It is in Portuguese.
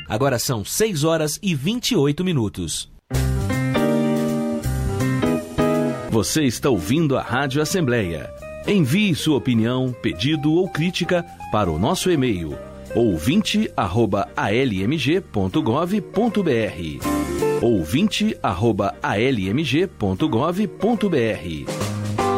Agora são 6h28. Você está ouvindo a Rádio Assembleia. Envie sua opinião, pedido ou crítica para o nosso e-mail ouvinte@almg.gov.br ouvinte@almg.gov.br